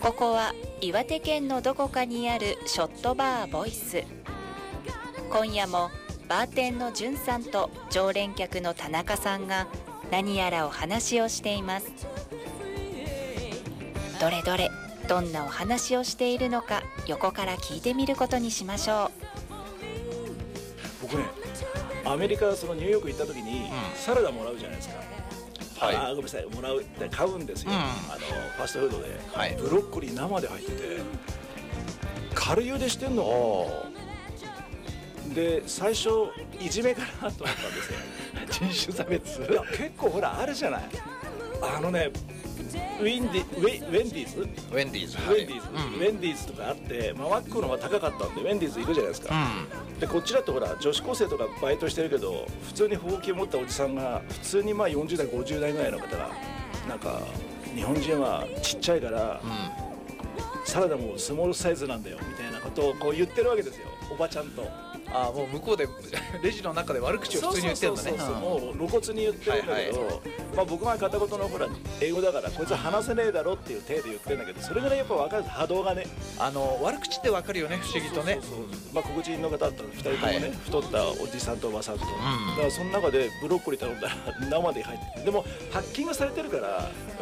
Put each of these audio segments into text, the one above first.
ここは岩手県のどこかにあるショットバーボイス。今夜もバーテンのじゅんさんと常連客の田中さんが何やらお話をしています。どれどれどんなお話をしているのか横から聞いてみることにしましょう。 僕ね、アメリカそのニューヨーク行った時にサラダもらうじゃないですか。 はい、 ごめんなさい、もらうって買うんですよ、ファストフードで、 はい、 ブロッコリー生で入ってて軽茹でしてんので、最初いじめかなと思ったんですよ人種差別。 いや結構ほらあるじゃない、ウェンディーズとかあって、マックの方が高かったんでウェンディーズ行くじゃないですか、でこっちだとほら女子高生とかバイトしてるけど普通にほうきを持ったおじさんが普通に40代50代ぐらいの方がなんか日本人はちっちゃいから、サラダもスモールサイズなんだよみたいなことをこう言ってるわけですよ、おばちゃんと。 もう向こうでレジの中で悪口を普通に言ってるんだね。 もう露骨に言ってるんだけど、僕が片言のほら英語だからこいつは話せねえだろっていう体で言ってるんだけど、それぐらいやっぱ分かる、波動がね、 悪口って分かるよね、不思議とね。 黒人の方だったら2人ともね、太ったおじさんとおばさんと、だからその中でブロッコリー頼んだら生で入ってて、でもハッキングされてるから。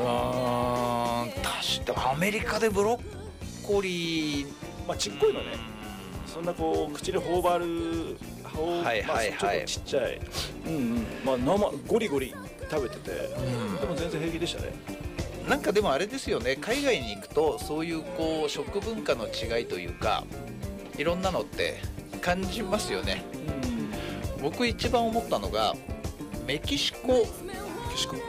確かアメリカでブロッコリーちっこいのね、そんなこう口に頬張る、ちょっとちっちゃい、生ゴリゴリ食べてて、でも全然平気でしたね。 なんかでもあれですよね、海外に行くとそういうこう食文化の違いというかいろんなのって感じますよね。僕一番思ったのがメキシコ